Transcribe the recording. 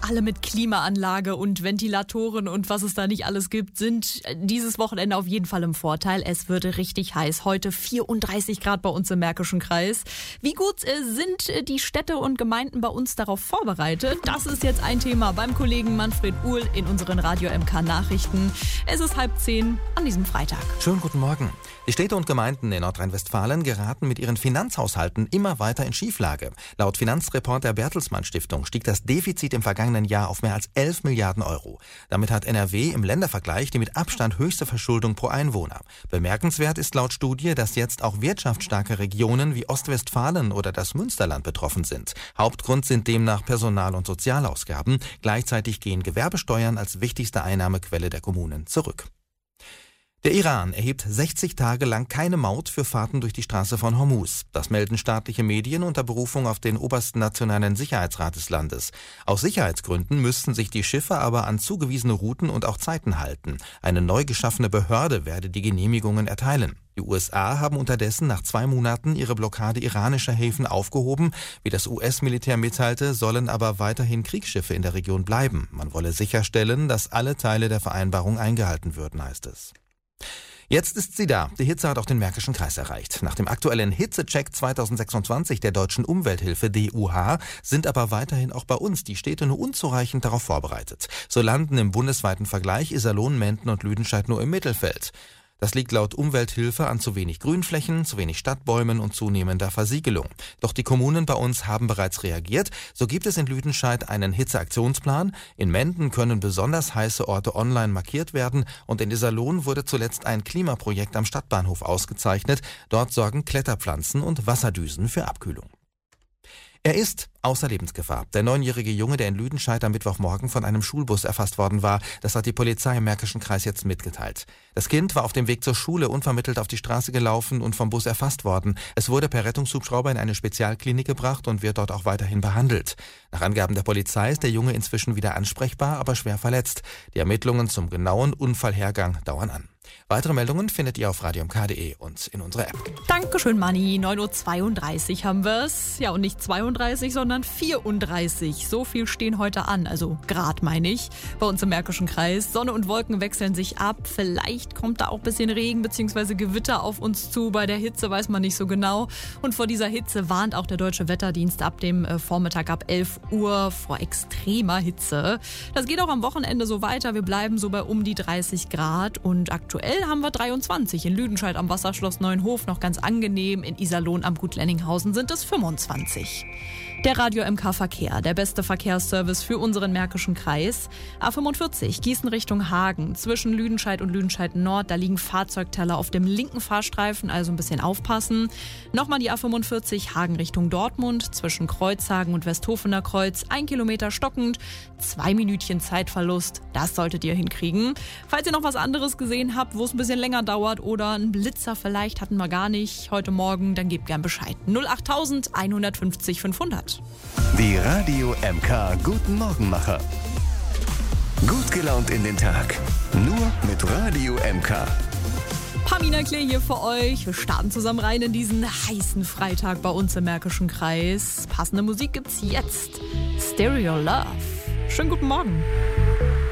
alle mit Klimaanlage und Ventilatoren und was es da nicht alles gibt, sind dieses Wochenende auf jeden Fall im Vorteil. Es wird richtig heiß. Heute 34 Grad bei uns im Märkischen Kreis. Wie gut sind die Städte und Gemeinden bei uns darauf vorbereitet? Das ist jetzt ein Thema beim Kollegen Manfred Uhl in unseren Radio MK Nachrichten. Es ist 9:30 an diesem Freitag. Schönen guten Morgen. Die Städte und Gemeinden in Nordrhein-Westfalen geraten mit ihren Finanzhaushalten immer weiter in Schieflage. Laut Finanzreport der Bertelsmann Stiftung stieg das Defizit im vergangenen Jahr auf mehr als 11 Milliarden Euro. Damit hat NRW im Ländervergleich die mit Abstand höchste Verschuldung pro Einwohner. Bemerkenswert ist laut Studie, dass jetzt auch wirtschaftsstarke Regionen wie Ostwestfalen oder das Münsterland betroffen sind. Hauptgrund sind demnach Personal- und Sozialausgaben. Gleichzeitig gehen Gewerbesteuern als wichtigste Einnahmequelle der Kommunen zurück. Der Iran erhebt 60 Tage lang keine Maut für Fahrten durch die Straße von Hormuz. Das melden staatliche Medien unter Berufung auf den obersten nationalen Sicherheitsrat des Landes. Aus Sicherheitsgründen müssten sich die Schiffe aber an zugewiesene Routen und auch Zeiten halten. Eine neu geschaffene Behörde werde die Genehmigungen erteilen. Die USA haben unterdessen nach 2 Monaten ihre Blockade iranischer Häfen aufgehoben. Wie das US-Militär mitteilte, sollen aber weiterhin Kriegsschiffe in der Region bleiben. Man wolle sicherstellen, dass alle Teile der Vereinbarung eingehalten würden, heißt es. Jetzt ist sie da. Die Hitze hat auch den Märkischen Kreis erreicht. Nach dem aktuellen Hitzecheck 2026 der Deutschen Umwelthilfe DUH sind aber weiterhin auch bei uns die Städte nur unzureichend darauf vorbereitet. So landen im bundesweiten Vergleich Iserlohn, Menden und Lüdenscheid nur im Mittelfeld. Das liegt laut Umwelthilfe an zu wenig Grünflächen, zu wenig Stadtbäumen und zunehmender Versiegelung. Doch die Kommunen bei uns haben bereits reagiert. So gibt es in Lüdenscheid einen Hitzeaktionsplan. In Menden können besonders heiße Orte online markiert werden. Und in Iserlohn wurde zuletzt ein Klimaprojekt am Stadtbahnhof ausgezeichnet. Dort sorgen Kletterpflanzen und Wasserdüsen für Abkühlung. Er ist außer Lebensgefahr. Der 9-jährige Junge, der in Lüdenscheid am Mittwochmorgen von einem Schulbus erfasst worden war, das hat die Polizei im Märkischen Kreis jetzt mitgeteilt. Das Kind war auf dem Weg zur Schule unvermittelt auf die Straße gelaufen und vom Bus erfasst worden. Es wurde per Rettungshubschrauber in eine Spezialklinik gebracht und wird dort auch weiterhin behandelt. Nach Angaben der Polizei ist der Junge inzwischen wieder ansprechbar, aber schwer verletzt. Die Ermittlungen zum genauen Unfallhergang dauern an. Weitere Meldungen findet ihr auf radiomk.de und in unserer App. Dankeschön, Manni. 9:32 Uhr haben wir's. Ja, und nicht 32, sondern 34. So viel stehen heute an. Also Grad meine ich. Bei uns im Märkischen Kreis. Sonne und Wolken wechseln sich ab. Vielleicht kommt da auch ein bisschen Regen bzw. Gewitter auf uns zu. Bei der Hitze weiß man nicht so genau. Und vor dieser Hitze warnt auch der Deutsche Wetterdienst ab dem Vormittag ab 11 Uhr vor extremer Hitze. Das geht auch am Wochenende so weiter. Wir bleiben so bei um die 30 Grad. Und aktuell haben wir 23. In Lüdenscheid am Wasserschloss Neuenhof noch ganz angenehm. In Iserlohn am Gut Lenninghausen sind es 25. Der Radio MK Verkehr, der beste Verkehrsservice für unseren Märkischen Kreis. A45 Gießen Richtung Hagen. Zwischen Lüdenscheid und Lüdenscheid Nord, da liegen Fahrzeugteller auf dem linken Fahrstreifen, also ein bisschen aufpassen. Nochmal die A45 Hagen Richtung Dortmund. Zwischen Kreuzhagen und Westhofener Kreuz 1 Kilometer stockend. 2 Minütchen Zeitverlust, das solltet ihr hinkriegen. Falls ihr noch was anderes gesehen habt, wo es ein bisschen länger dauert oder einen Blitzer vielleicht hatten wir gar nicht heute Morgen, dann gebt gern Bescheid. 08000 150 500. Die Radio MK Guten Morgenmacher. Gut gelaunt in den Tag. Nur mit Radio MK. Pamina Klee hier für euch. Wir starten zusammen rein in diesen heißen Freitag bei uns im Märkischen Kreis. Passende Musik gibt's jetzt. Stereo Love. Schönen guten Morgen.